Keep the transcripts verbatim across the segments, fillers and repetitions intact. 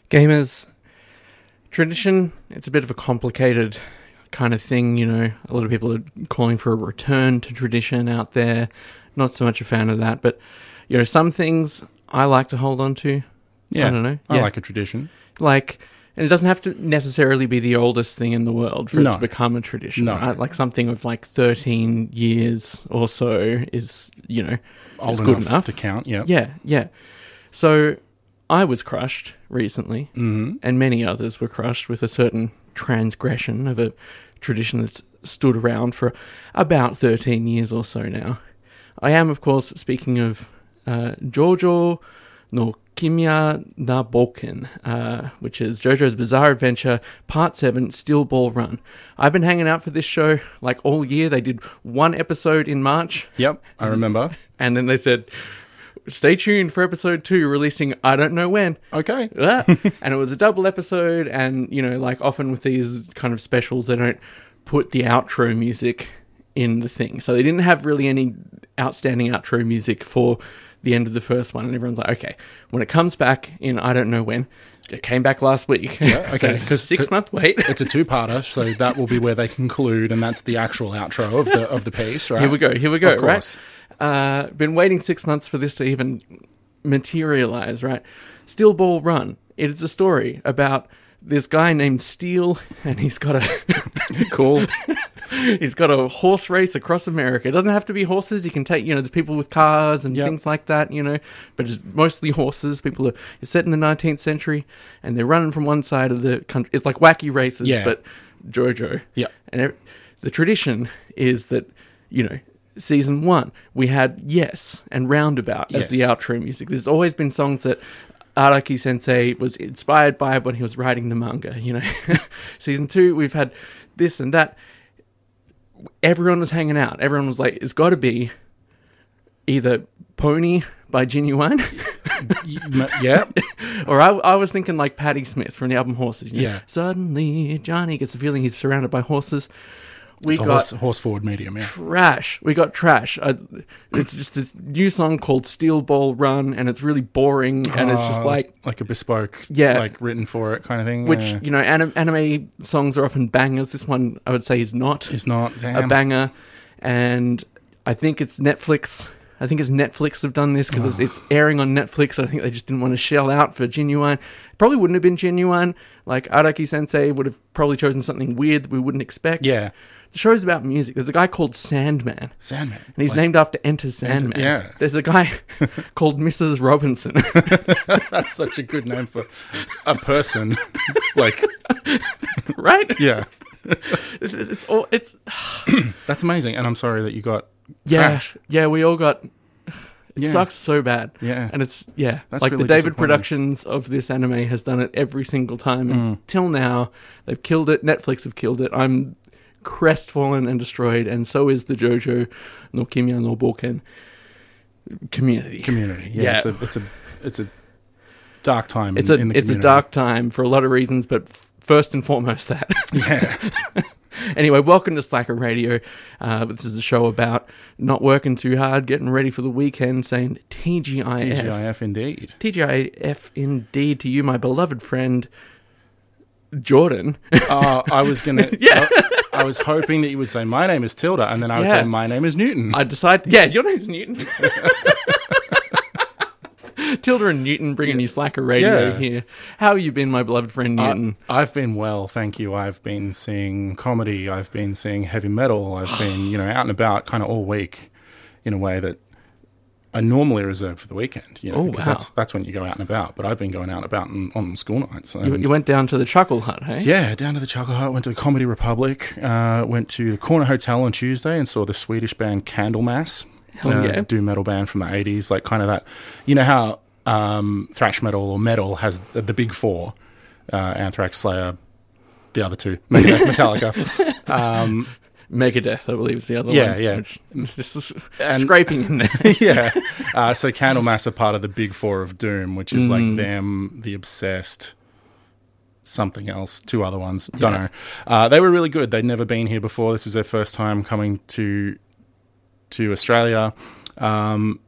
Gamers, tradition, it's a bit of a complicated kind of thing, you know. A lot of people are calling for a return to tradition out there. Not so much a fan of that, but, you know, some things I like to hold on to. Yeah, I don't know. I Yeah. like a tradition. Like, and it doesn't have to necessarily be the oldest thing in the world for No. it to become a tradition. No. Right? Like something of like thirteen years or so is, you know, Old is enough, good enough to count, yeah. Yeah, yeah. So I was crushed recently, Mm-hmm. and many others were crushed with a certain transgression of a tradition that's stood around for about thirteen years or so now. I am, of course, speaking of uh, Jojo no Kimia na Boken, uh, which is JoJo's Bizarre Adventure Part seven, Steel Ball Run. I've been hanging out for this show like all year. They did one episode in March. Yep, I remember. And then they said, stay tuned for episode two, releasing I don't know when. Okay. Ah. And it was a double episode, and, you know, like often with these kind of specials, they don't put the outro music in the thing. So they didn't have really any outstanding outro music for the end of the first one, and everyone's like, okay, when it comes back in I don't know when, it came back last week. Yeah, okay. So Cause, six cause month wait. It's a two-parter, so that will be where they conclude, and that's the actual outro of the of the piece, right? Here we go, here we go, Of course. right? Uh, been waiting six months for this to even materialize, right? Steel Ball Run. It is a story about this guy named Steel, and he's got a Cool. he's got a horse race across America. It doesn't have to be horses. You can take, you know, there's people with cars and Yep. things like that, you know, but it's mostly horses. People are, it's set in the nineteenth century, and they're running from one side of the country. It's like wacky races, Yeah. but JoJo. Yeah. And it, the tradition is that, you know, season one, we had Yes and Roundabout as Yes. the outro music. There's always been songs that Araki Sensei was inspired by when he was writing the manga, you know. Season two, we've had this and that. Everyone was hanging out. Everyone was like, it's got to be either Pony by Genuine, Yeah. or I, I was thinking like Patti Smith from the album Horses. You know? Yeah. Suddenly, Johnny gets the feeling he's surrounded by horses. We It's a got horse, horse forward medium, yeah. trash. We got trash. Uh, it's just this new song called Steel Ball Run, and it's really boring, and it's just Uh, like, like a bespoke, Yeah. like written for it kind of thing. which, yeah. you know, anim- anime songs are often bangers. This one, I would say, is not It's not, damn. a banger, and I think it's Netflix. I think it's Netflix have done this because it's, it's airing on Netflix. I think they just didn't want to shell out for Genuine. Probably wouldn't have been Genuine. Like, Araki Sensei would have probably chosen something weird that we wouldn't expect. Yeah. The show's about music. There's a guy called Sandman, Sandman. and he's Like, named after Enter Sandman. yeah. There's a guy called Missus Robinson. That's such a good name for a person. Like, Right? yeah. It's, it's all, it's, That's amazing. And I'm sorry that you got yeah, trash. yeah, we all got, it Yeah. sucks so bad. Yeah. And it's, yeah, That's like really the David disappointing. Productions of this anime has done it every single time. Mm. Until now, they've killed it. Netflix have killed it. I'm crestfallen and destroyed, and so is the JoJo no Kimia no Boken community. Community. Yeah. Yeah. It's a, it's a, it's a dark time It's in, a in the it's a community. dark time for a lot of reasons, but f- first and foremost that. Yeah. Anyway, welcome to Slacker Radio. Uh, this is a show about not working too hard, getting ready for the weekend, saying T G I F. T G I F indeed. T G I F indeed to you, my beloved friend, Jordan. Uh, I was going to... Yeah. I, I was hoping that you would say, my name is Tilda, and then I would Yeah. say, my name is Newton. I decided, yeah, your name's Newton. Tilda and Newton bringing you Slacker Radio Yeah. here. How have you been, my beloved friend I, Newton? I've been well, thank you. I've been seeing comedy. I've been seeing heavy metal. I've been, you know, out and about kind of all week in a way that I normally reserve for the weekend. You know, Oh, because wow. that's that's when you go out and about. But I've been going out and about on, on school nights. you, And- you went down to the Chuckle Hut, hey? yeah, down to the Chuckle Hut, went to the Comedy Republic, uh, went to the Corner Hotel on Tuesday and saw the Swedish band Candlemass. Hell uh, yeah. doom metal band from the eighties, like kind of that. You know how um, thrash metal or metal has the, the big four, uh, Anthrax, Slayer, the other two, Megadeth, Metallica. Um, Megadeth, I believe, is the other Yeah, one. yeah. Which, this is And- scraping in there. yeah. Uh, so Candlemass are part of the big four of doom, which is Mm. like them, The Obsessed, something else, two other ones. Don't Yeah. know. Uh, they were really good. They'd never been here before. This was their first time coming to to Australia. Um,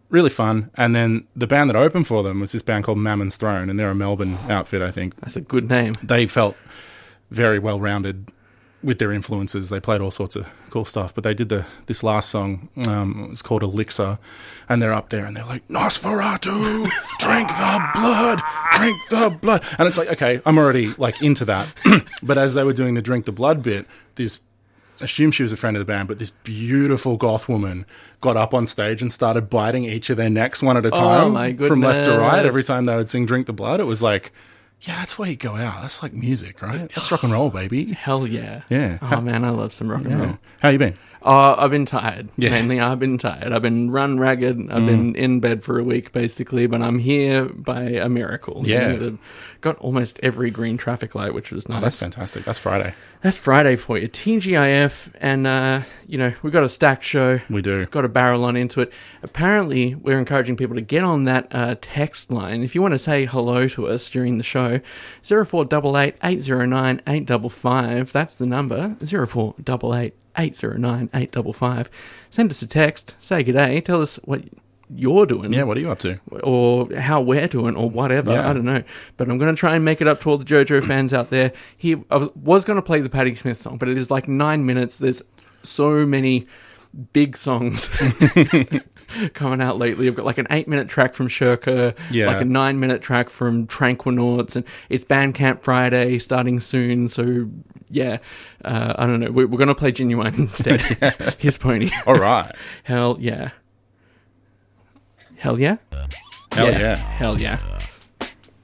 really fun. And then the band that opened for them was this band called Mammon's Throne, and they're a Melbourne outfit, I think. That's a good name. They felt very well-rounded with their influences. They played all sorts of cool stuff, but they did the this last song. Um, it was called Elixir, and they're up there and they're like, Nosferatu, drink the blood, drink the blood. And it's like, okay, I'm already like into that. But as they were doing the drink the blood bit, this, assume she was a friend of the band, but this beautiful goth woman got up on stage and started biting each of their necks one at a time, Oh, my from left to right. goodness. Every time they would sing Drink the Blood, it was like, yeah, that's where you go out. That's like music, right? That's rock and roll, baby. Hell yeah. Yeah. Oh, man, I love some rock and Yeah. roll. How you been? Uh, I've been tired. Yeah. Mainly, I've been tired. I've been run ragged. I've Mm. been in bed for a week, basically, but I'm here by a miracle. You Yeah. know, the- got almost every green traffic light, which was nice. Oh, that's fantastic. That's Friday. That's Friday for you. T G I F, and, uh, you know, we've got a stacked show. We do. Got to barrel on into it. Apparently, we're encouraging people to get on that uh, text line. If you want to say hello to us during the show, zero four eight eight, eight zero nine, eight five five. That's the number, zero four eight eight, eight zero nine, eight five five. Send us a text, say g'day, tell us what you're doing. Yeah, what are you up to? Or how we're doing, or whatever. Yeah. I don't know. But I'm going to try and make it up to all the JoJo fans out there. He, I was, was going to play the Patti Smith song, but it is like nine minutes. There's so many big songs coming out lately. I've got like an eight-minute track from Shirker, Yeah. like a nine-minute track from Tranquinauts, and it's Bandcamp Friday starting soon. So, yeah, uh, I don't know. We're, we're going to play Genuine instead. His pony. All right. Hell yeah. Hell yeah? Hell yeah. Hell yeah.